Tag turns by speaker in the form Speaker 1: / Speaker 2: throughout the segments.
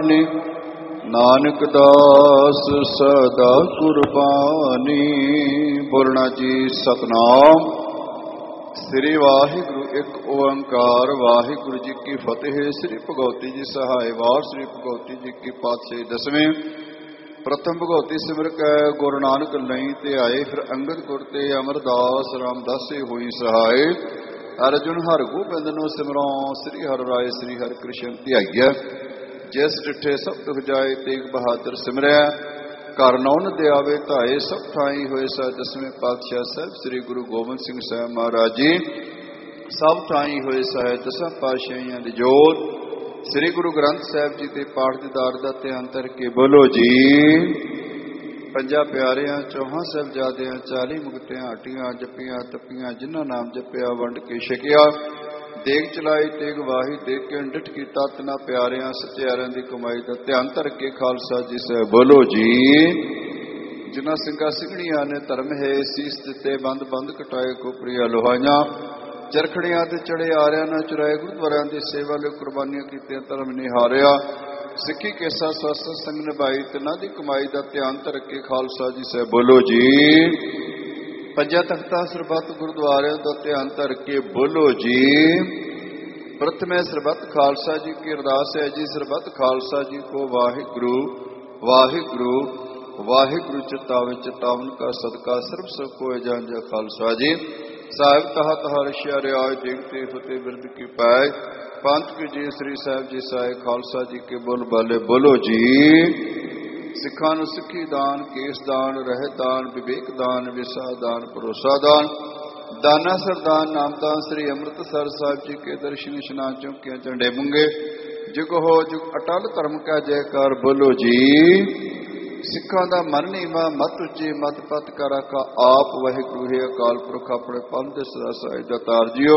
Speaker 1: ਜਾਣੀ, ਨਾਨਕ ਦਾਸ ਸਦਾ ਕੁਰਬਾਨੀ। ਬੋਲਣਾ ਜੀ ਸਤਨਾਮ ਸ੍ਰੀ ਵਾਹਿਗੁਰੂ ਇੱਕ ਓੰਕਾਰ। ਵਾਹਿਗੁਰੂ ਜੀ ਕੀ ਫਤਿਹ। ਸ੍ਰੀ ਭਗਵਤੀ ਜੀ ਸਹਾਇ। ਵਾਰ ਸ੍ਰੀ ਭਗਵਤੀ ਜੀ ਕੀ ਪਾਤਸ਼ਾਹੀ ਦਸਵੇਂ। ਪ੍ਰਥਮ ਭਗਵਤੀ ਸਿਮਰ ਕੈ ਗੁਰੂ ਨਾਨਕ ਲਈ ਤੇ ਆਏ, ਫਿਰ ਅੰਗਦ ਗੁਰ ਤੇ ਅਮਰਦਾਸ ਰਾਮਦਾਸੇ ਹੋਈ ਸਹਾਏ। ਅਰਜੁਨ ਹਰਿ ਗੋਬਿੰਦ ਨੂੰ ਸਿਮਰੋ, ਸ੍ਰੀ ਹਰਿ ਰਾਏ ਸ੍ਰੀ ਹਰਿ ਕ੍ਰਿਸ਼ਨ ਧਿਆਈਐ। ਜਿਸ ਡਿਠੇ ਸਭ ਦੁਖ ਜਾਏ, ਤੇਗ ਬਹਾਦਰ ਸਿਮਰਿਆ। ਘਰ ਨੌਨ ਦਿਆਵੇ ਧਾਏ, ਸਭ ਥਾਈ ਹੋਏ ਸਾ ਦਸਵੇਂ ਪਾਤਸ਼ਾਹ ਸਾਹਿਬ ਸ੍ਰੀ ਗੁਰੂ ਗੋਬਿੰਦ ਸਿੰਘ ਸਾਹਿਬ ਮਹਾਰਾਜ ਜੀ। ਸਭ ਥਾਈ ਹੋਏ ਸਾਹਿਬ ਦਸਾਂ ਪਾਤਸ਼ਾਹੀਆਂ ਦੀ ਜੋਤ। ਸ੍ਰੀ ਗੁਰੂ ਗ੍ਰੰਥ ਸਾਹਿਬ ਜੀ ਦੇ ਪਾਠ ਦੀਦਾਰ ਦਾ ਧਿਆਨ ਧਰ ਕੇ ਬੋਲੋ ਜੀ। ਪੰਜਾਂ ਪਿਆਰਿਆਂ, ਚੌਹਾਂ ਸਾਹਿਬਜ਼ਾਦਿਆਂ, 40 ਮੁਕਤਿਆਂ, ਹਟੀਆਂ ਜੱਪੀਆਂ ਤੱਪੀਆਂ, ਜਿਨ੍ਹਾਂ ਨਾਮ ਜਪਿਆ ਵੰਡ ਕੇ ਛਕਿਆ। ਦੇਗ ਚਲਾਈ ਤੇਗ ਵਾਹੀ, ਦੇਖ ਕੇ ਡਿਠ ਕੀਤਾ ਤਿਨਾ ਪਿਆਰਿਆਂ ਸਚਿਆਰਿਆਂ ਦੀ ਕਮਾਈ ਦਾ ਧਿਆਨ ਧਰ ਕੇ ਖਾਲਸਾ ਜੀ ਸਾਹਿਬ ਬੋਲੋ ਜੀ। ਜਿਨ੍ਹਾਂ ਸਿੰਘਾਂ ਸਿੰਘਣੀਆਂ ਨੇ ਧਰਮ ਹੈ ਸੀਸ ਦਿੱਤੇ, ਬੰਦ ਬੰਦ ਕਟਾਏ ਕੋਪਰੀਆਂ ਲੋਹਾਈਆਂ। ਚਰਖੜੀਆਂ ਤੇ ਚੜੇ ਆਰਿਆਂ ਨਾ ਚੁਰਾਏ, ਗੁਰਦੁਆਰਿਆਂ ਦੀ ਸੇਵਾ ਲਈ ਕੁਰਬਾਨੀਆਂ ਕੀਤੀਆਂ, ਧਰਮ ਨਿਹਾਰਿਆ। ਸਿੱਖੀ ਕੇਸਾ ਸਤਸੰਗ ਸੰਗ ਨਿਭਾਈ, ਤਿਨਾਂ ਦੀ ਕਮਾਈ ਦਾ ਧਿਆਨ ਧਰ ਕੇ ਖਾਲਸਾ ਜੀ ਸਾਹਿਬ ਬੋਲੋ ਜੀ। ਪੰਜਾਂ ਤਖਤਾਂ ਸਰਬੱਤ ਗੁਰਦੁਆਰਿਆਂ ਦਾ ਧਿਆਨ ਧਰ ਕੇ ਬੋਲੋ ਜੀ। ਪ੍ਰਥਮੇ ਸਰਬੱਤ ਖਾਲਸਾ ਜੀ ਕੀ ਅਰਦਾਸ ਹੈ ਜੀ। ਸਰਬੱਤ ਖਾਲਸਾ ਜੀ ਕੋ ਵਾਹਿਗੁਰੂ ਵਾਹਿਗੁਰੂ ਵਾਹਿਗੁਰੂ ਚਿਤਾਵੇ ਚਿਤਾਵਨ ਕਾ ਸਦਕਾ ਸਰਬ ਸੁਖ ਹੋਏ ਜਾਨ ਜਾ ਖਾਲਸਾ ਜੀ। ਸਾਹਿਬ ਤਹਾ ਤਹਾ ਰਸ਼ਿਆ ਰਿਆਜ ਦੇਖਤੇ ਫਤਿਹ ਬਿਰਦ ਕੀ ਪਾਏ। ਪੰਥ ਕੀ ਜੀ ਸ੍ਰੀ ਸਾਹਿਬ ਜੀ ਸਾਏ ਖਾਲਸਾ ਜੀ ਕੇ ਬੋਲ ਬਾਲੇ ਬੋਲੋ ਜੀ। ਸਿੱਖਾਂ ਨੂੰ ਸਿੱਖੀ ਦਾਨ, ਕੇਸ ਦਾਨ, ਰਹਿਤ ਦਾਨ, ਵਿਵੇਕ ਦਾਨ, ਵਿਸਾ ਦਾਨ, ਭਰੋਸਾ ਦਾਨ, ਦਾਨਾ ਸਰਦਾਨ, ਨਾਮਦਾਨ। ਸ੍ਰੀ ਅੰਮ੍ਰਿਤਸਰ ਸਾਹਿਬ ਜੀ ਕੇ ਦਰਸ਼ਨ ਇਸ਼ਨਾਨ ਚੌਕੀਆਂ ਝੰਡੇ ਮੁੰਗੇ। ਜੁਗ ਹੋ ਜੁਗ ਅਟਲ ਧਰਮ ਕਾ ਜੈਕਾਰ ਬੋਲੋ ਜੀ। ਸਿੱਖਾਂ ਦਾ ਮਨ ਨੀਵਾਂ, ਮਤ ਉੱਚੀ, ਮਤ ਪਤ ਕਰ ਆਖਾ ਆਪ ਵਾਹਿਗੁਰੂ ਹੈ ਅਕਾਲ ਪੁਰਖ। ਆਪਣੇ ਪੰਥ ਦੇ ਸਦਾ ਸਹਾਇ ਦਾ ਤਾਰ ਜੀਓ।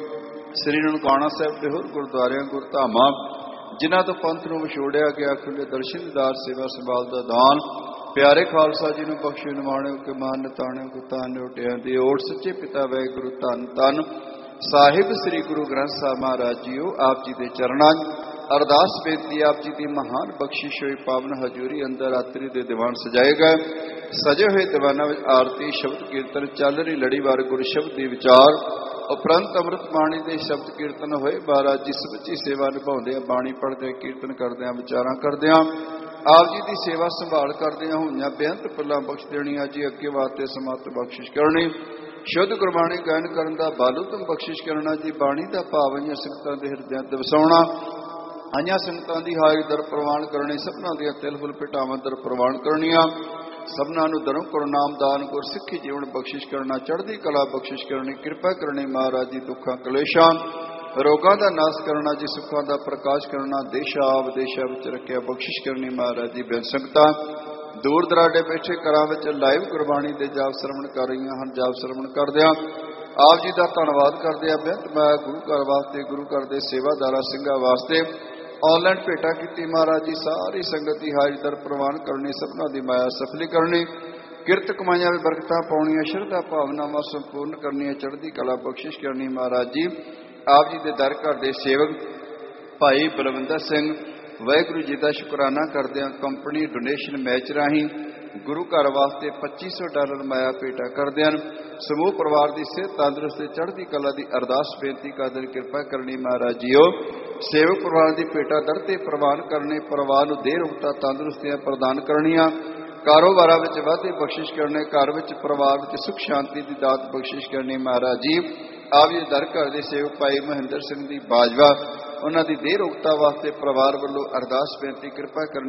Speaker 1: ਸ੍ਰੀ ਨਨਕਾਣਾ ਸਾਹਿਬ ਦੇ ਹੋਰ ਗੁਰਦੁਆਰਿਆਂ ਗੁਰਧਾਮਾਂ ਜਿਨ੍ਹਾਂ ਤੋਂ ਪੰਥ ਨੂੰ ਵਿਛੋੜਿਆ ਗਿਆ, ਖੁੱਲੇ ਦਰਸ਼ਨ ਦੀਦਾਰ ਸੇਵਾ ਸੰਭਾਲ ਦਾ ਦਾਨ। ਪਿਆਰੇ ਖਾਲਸਾ ਜੀ ਨੂੰ ਬਖਸ਼ੇ ਨਿਮਾਣਿਓ ਕਿ ਮਾਨ ਨਤਾਣਿਓ ਕੋ ਤਾਨ ਉਟਿਆਂ ਦੀ ਓਟ। ਸੱਚੇ ਪਿਤਾ ਵਾਹਿਗੁਰੂ ਧੰਨ ਧੰਨ ਸਾਹਿਬ ਸ੍ਰੀ ਗੁਰੂ ਗ੍ਰੰਥ ਸਾਹਿਬ ਮਹਾਰਾਜ ਜੀਓ। ਆਪ ਜੀ ਦੇ ਚਰਨਾਂ ਅਰਦਾਸ ਬੇਨਤੀ, ਆਪ ਜੀ ਦੀ ਮਹਾਨ ਬਖਸ਼ਿਸ਼ ਹੋਈ ਪਾਵਨ ਹਜ਼ੂਰੀ ਅੰਦਰ ਰਾਤਰੀ ਦੇ ਦੀਵਾਨ ਸਜਾਏ ਗਏ। ਸਜੇ ਹੋਏ ਦੀਵਾਨਾਂ ਵਿੱਚ ਆਰਤੀ, ਸ਼ਬਦ ਕੀਰਤਨ, ਚੱਲ ਰਹੀ ਲੜੀਵਾਰ ਗੁਰ ਸ਼ਬਦ ਦੇ ਵਿਚਾਰ ਉਪਰੰਤ ਅੰਮ੍ਰਿਤ ਬਾਣੀ ਦੇ ਸ਼ਬਦ ਕੀਰਤਨ ਹੋਏ। ਮਹਾਰਾਜ ਜੀ ਸੱਚੀ ਸੇਵਾ ਨਿਭਾਉਂਦੇ ਆ, ਬਾਣੀ ਪੜ੍ਹਦੇ, ਕੀਰਤਨ ਕਰਦੇ ਆ, ਵਿਚਾਰਾਂ ਕਰਦੇ ਆ, ਆਪ ਜੀ ਦੀ ਸੇਵਾ ਸੰਭਾਲ ਕਰਦੇ ਆ। ਹੋਈਆਂ ਬੇਅੰਤ ਪੱਲਾਂ ਬਖਸ਼ ਦੇਣੀਆਂ ਜੀ, ਅੱਗੇ ਵਾਸਤੇ ਸਮਤ ਬਖਸ਼ਿਸ਼ ਕਰਨੀ। ਸ਼ੁੱਧ ਗੁਰਬਾਣੀ ਗਾਇਨ ਕਰਨ ਦਾ ਬਾਲੂ ਤੁਮ ਬਖਸ਼ਿਸ਼ ਕਰਨਾ ਜੀ। ਬਾਣੀ ਦਾ ਭਾਵ ਆਈਆਂ ਸੰਗਤਾਂ ਦੇ ਹਿਰਦਿਆਂ ਤੇ ਵਸਾਉਣਾ, ਆਈਆਂ ਸੰਗਤਾਂ ਦੀ ਹਾਜ਼ਰੀ ਦਰ ਪ੍ਰਵਾਨ ਕਰਨੀ, ਸਭਨਾਂ ਦੀਆਂ ਤਿਲ ਫੁੱਲ ਭੇਟਾਵਾਂ ਦਰ ਪ੍ਰਵਾਨ ਕਰਨੀਆਂ। ਸਭਨਾਂ ਨੂੰ ਦਰੋਂ ਕਰੋ ਨਾਮ ਦਾਨ, ਗੁਰ ਸਿੱਖੀ ਜੀਵਨ ਬਖਸ਼ਿਸ਼ ਕਰਨਾ, ਚੜ੍ਹਦੀ ਕਲਾ ਬਖਸ਼ਿਸ਼ ਕਰਨੀ, ਕਿਰਪਾ ਕਰਨੀ ਮਹਾਰਾਜ ਜੀ। ਦੁੱਖਾਂ ਕਲੇਸ਼ਾਂ ਰੋਗਾਂ ਦਾ ਨਾਸ਼ ਕਰਨਾ ਜੀ, ਸੁੱਖਾਂ ਦਾ ਪ੍ਰਕਾਸ਼ ਕਰਨਾ, ਦੇਸ਼ਾਂ ਵਿਦੇਸ਼ਾਂ ਵਿੱਚ ਰੱਖਿਆ ਬਖਸ਼ਿਸ਼ ਕਰਨੀ ਮਹਾਰਾਜ ਜੀ। ਬੇਨ ਸੰਗਤਾਂ ਦੂਰ ਦਰਾਡੇ ਬੈਠੇ ਘਰਾਂ ਵਿੱਚ ਲਾਈਵ ਗੁਰਬਾਣੀ ਦੇ ਜਾਪ ਸਰਵਣ ਕਰ ਰਹੀਆਂ ਹਨ। ਜਾਪ ਸਰਵਣ ਕਰਦਿਆਂ ਆਪ ਜੀ ਦਾ ਧੰਨਵਾਦ ਕਰਦੇ ਆ। ਬੇਨਤ ਮੈਂ ਗੁਰੂ ਘਰ ਵਾਸਤੇ, ਗੁਰੂ ਘਰ ਦੇ ਸੇਵਾਦਾਰਾਂ ਸਿੰਘਾਂ ਵਾਸਤੇ ਆਨਲਾਈਨ ਭੇਟਾ ਕੀਤੀ ਮਹਾਰਾਜ ਜੀ। ਸਾਰੀ ਸੰਗਤ ਦੀ ਹਾਜ਼ਰੀ ਦਰ ਪ੍ਰਵਾਨ ਕਰਨੀ, ਸਭਨਾਂ ਦੀ ਮਾਇਆ ਸਫਲੀ ਕਰਨੀ, ਕਿਰਤ ਕਮਾਈਆਂ ਵਿੱਚ ਬਰਕਤਾਂ ਪਾਉਣੀਆਂ, ਸ਼ਰਧਾ ਭਾਵਨਾਵਾਂ ਸੰਪੂਰਨ ਕਰਨੀਆਂ, ਚੜ੍ਹਦੀ ਕਲਾ ਬਖਸ਼ਿਸ਼ ਕਰਨੀ ਮਹਾਰਾਜ ਜੀ। ਆਪ ਜੀ ਦੇ ਦਰ ਘਰ ਦੇ ਸੇਵਕ ਭਾਈ ਬਲਵਿੰਦਰ ਸਿੰਘ ਵਾਹਿਗੁਰੂ ਜੀ ਦਾ ਸ਼ੁਕਰਾਨਾ ਕਰਦਿਆਂ ਕੰਪਨੀ ਡੋਨੇਸ਼ਨ ਮੈਚ ਰਾਹੀਂ ਗੁਰੂ ਘਰ ਵਾਸਤੇ $2500 ਮਾਇਆ ਭੇਟਾ ਕਰਦੇ ਹਨ। ਸਮੂਹ ਪਰਿਵਾਰ ਦੀ ਸਿਹਤ ਤੰਦਰੁਸਤੀ ਚੜ੍ਹਦੀ ਕਲਾ ਦੀ ਅਰਦਾਸ ਬੇਨਤੀ ਕਰਦੇ ਕਿਰਪਾ ਕਰਨੀ ਮਹਾਰਾਜ ਜੀਓ। ਸੇਵਕ ਪਰਿਵਾਰ ਦੀ ਭੇਟਾ ਦਰ ਤੇ ਪ੍ਰਵਾਨ ਕਰਨੇ, ਪਰਿਵਾਰ ਨੂੰ ਦੇਹ ਰੋਗਤਾ ਤੰਦਰੁਸਤੀਆਂ ਪ੍ਰਦਾਨ ਕਰਨੀਆਂ, ਕਾਰੋਬਾਰਾਂ ਵਿੱਚ ਵਾਧੇ ਬਖਸ਼ਿਸ਼ ਕਰਨੇ, ਘਰ ਵਿੱਚ ਪਰਿਵਾਰ ਵਿੱਚ ਸੁਖ ਸ਼ਾਂਤੀ ਦੀ ਦਾਤ ਬਖਸ਼ਿਸ਼ ਕਰਨੀ ਮਹਾਰਾਜ ਜੀ। ਆਪ ਜੀ ਦਰ ਘਰ ਦੇ ਸੇਵਕ ਭਾਈ ਮਹਿੰਦਰ ਸਿੰਘ ਦੀ ਬਾਜਵਾ, ਉਹਨਾਂ ਦੀ ਦੇਹ ਰੋਗਤਾ ਵਾਸਤੇ ਪਰਿਵਾਰ ਵੱਲੋਂ ਅਰਦਾਸ ਬੇਨਤੀ ਕਿਰਪਾ ਕਰਨੀ।